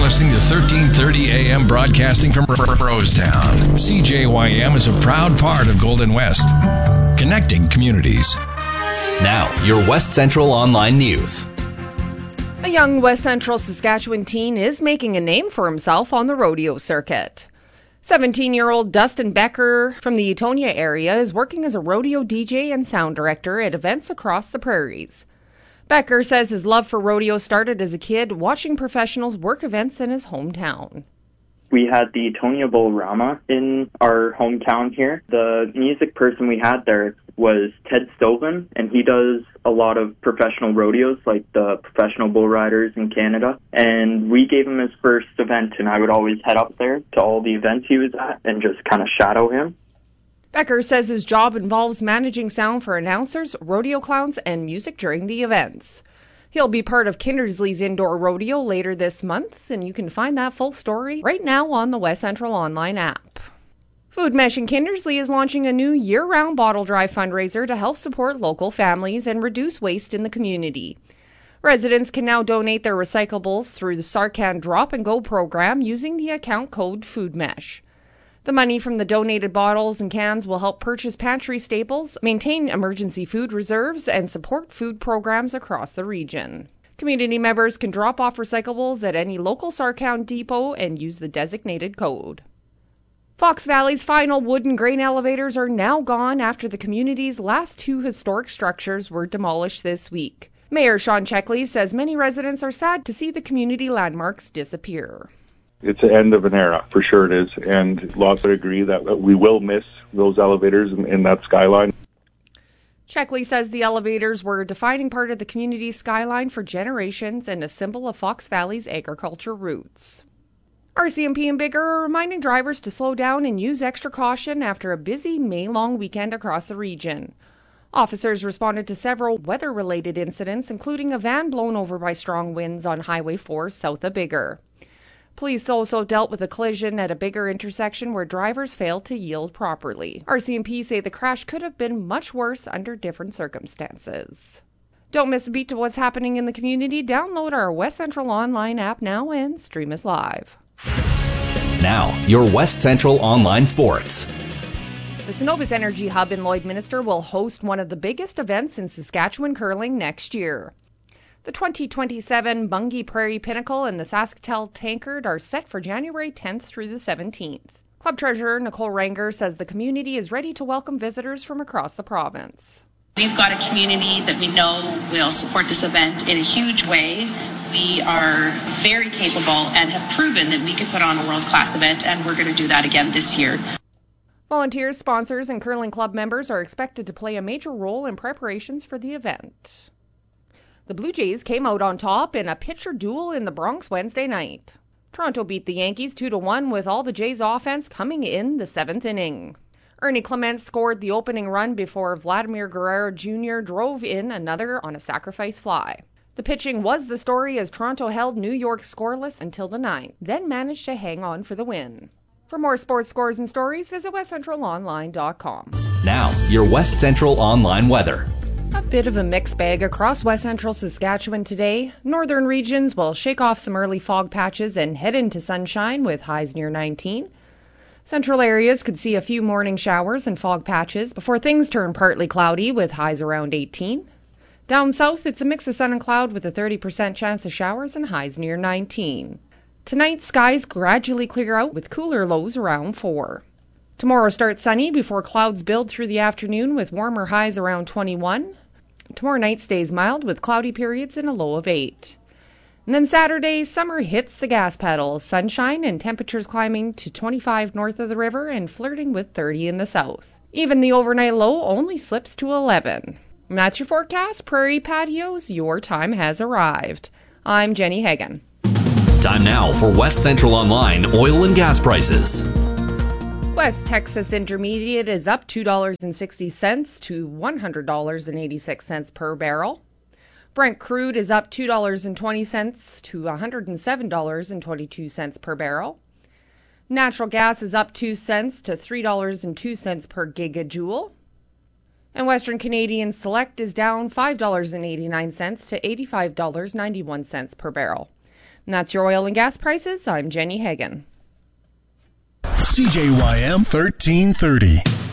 listening to 1330 AM broadcasting from Rosetown. CJYM is a proud part of Golden West, connecting communities. Now, your West Central Online News. A young West Central Saskatchewan teen is making a name for himself on the rodeo circuit. 17-year-old Dustin Becker from the Etonia area is working as a rodeo DJ and sound director at events across the prairies. Becker says his love for rodeo started as a kid watching professionals work events in his hometown. We had the Etonia Bull-Rama in our hometown here. The music person we had there was Ted Stovin, and he does a lot of professional rodeos, like the professional bull riders in Canada. And we gave him his first event, and I would always head up there to all the events he was at and just kind of shadow him. Becker says his job involves managing sound for announcers, rodeo clowns, and music during the events. He'll be part of Kindersley's indoor rodeo later this month, and you can find that full story right now on the West Central Online app. Food Mesh in Kindersley is launching a new year-round bottle drive fundraiser to help support local families and reduce waste in the community. Residents can now donate their recyclables through the Sarcan Drop and Go program using the account code FoodMesh. The money from the donated bottles and cans will help purchase pantry staples, maintain emergency food reserves, and support food programs across the region. Community members can drop off recyclables at any local Sarcan depot and use the designated code. Fox Valley's final wooden grain elevators are now gone after the community's last two historic structures were demolished this week. Mayor Sean Checkley says many residents are sad to see the community landmarks disappear. It's the end of an era, for sure it is, and lots would agree that we will miss those elevators in that skyline. Checkley says the elevators were a defining part of the community's skyline for generations and a symbol of Fox Valley's agriculture roots. RCMP and Bigger are reminding drivers to slow down and use extra caution after a busy May-long weekend across the region. Officers responded to several weather-related incidents, including a van blown over by strong winds on Highway 4 south of Bigger. Police also dealt with a collision at a Bigger intersection where drivers failed to yield properly. RCMP say the crash could have been much worse under different circumstances. Don't miss a beat to what's happening in the community. Download our West Central Online app now and stream us live. Now, your West Central Online Sports. The Cenovus Energy Hub in Lloydminster will host one of the biggest events in Saskatchewan curling next year. The 2027 Bungie Prairie Pinnacle and the Sasktel Tankard are set for January 10th through the 17th. Club treasurer Nicole Ranger says the community is ready to welcome visitors from across the province. We've got a community that we know will support this event in a huge way. We are very capable and have proven that we can put on a world-class event, and we're going to do that again this year. Volunteers, sponsors, and curling club members are expected to play a major role in preparations for the event. The Blue Jays came out on top in a pitcher duel in the Bronx Wednesday night. Toronto beat the Yankees 2-1 with all the Jays' offense coming in the seventh inning. Ernie Clement scored the opening run before Vladimir Guerrero Jr. drove in another on a sacrifice fly. The pitching was the story as Toronto held New York scoreless until the ninth, then managed to hang on for the win. For more sports scores and stories, visit westcentralonline.com. Now, your West Central Online weather. A bit of a mixed bag across West Central Saskatchewan today. Northern regions will shake off some early fog patches and head into sunshine with highs near 19. Central areas could see a few morning showers and fog patches before things turn partly cloudy with highs around 18. Down south, it's a mix of sun and cloud with a 30% chance of showers and highs near 19. Tonight, skies gradually clear out with cooler lows around 4. Tomorrow starts sunny before clouds build through the afternoon with warmer highs around 21. Tomorrow night stays mild with cloudy periods and a low of 8. And then Saturday, summer hits the gas pedal. Sunshine and temperatures climbing to 25 north of the river and flirting with 30 in the south. Even the overnight low only slips to 11. And that's your forecast. Prairie Patios, your time has arrived. I'm Jenny Hagan. Time now for West Central Online oil and gas prices. West Texas Intermediate is up $2.60 to $100.86 per barrel. Brent crude is up $2.20 to $107.22 per barrel. Natural gas is up 2 cents to $3.02 per gigajoule. And Western Canadian Select is down $5.89 to $85.91 per barrel. And that's your oil and gas prices. I'm Jenny Hagan. CJYM 1330.